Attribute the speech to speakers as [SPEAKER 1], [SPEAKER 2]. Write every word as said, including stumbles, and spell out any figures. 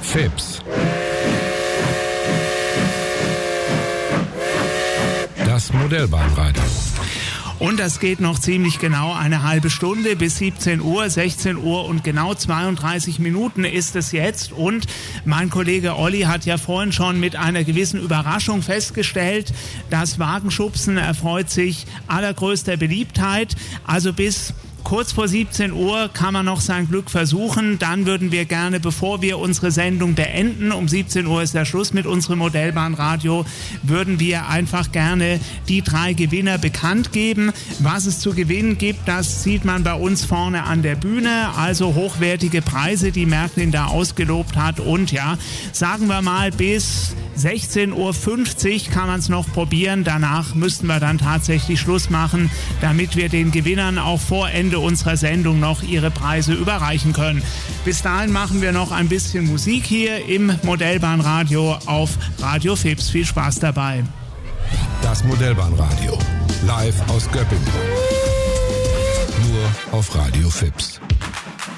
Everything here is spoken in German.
[SPEAKER 1] Fips. Das Modellbahnradio.
[SPEAKER 2] Und das geht noch ziemlich genau eine halbe Stunde bis siebzehn Uhr, sechzehn Uhr und genau zweiunddreißig Minuten ist es jetzt. Und mein Kollege Olli hat ja vorhin schon mit einer gewissen Überraschung festgestellt, das Wagenschubsen erfreut sich allergrößter Beliebtheit. Also bis kurz vor siebzehn Uhr kann man noch sein Glück versuchen. Dann würden wir gerne, bevor wir unsere Sendung beenden, um siebzehn Uhr ist der Schluss mit unserem Modellbahnradio, würden wir einfach gerne die drei Gewinner bekannt geben. Was es zu gewinnen gibt, das sieht man bei uns vorne an der Bühne. Also hochwertige Preise, die Märklin da ausgelobt hat. Und ja, sagen wir mal, bis sechzehn Uhr fünfzig kann man es noch probieren. Danach müssten wir dann tatsächlich Schluss machen, damit wir den Gewinnern auch vor Ende unserer Sendung noch ihre Preise überreichen können. Bis dahin machen wir noch ein bisschen Musik hier im Modellbahnradio auf Radio Fips. Viel Spaß dabei.
[SPEAKER 1] Das Modellbahnradio. Live aus Göppingen. Nur auf Radio Fips.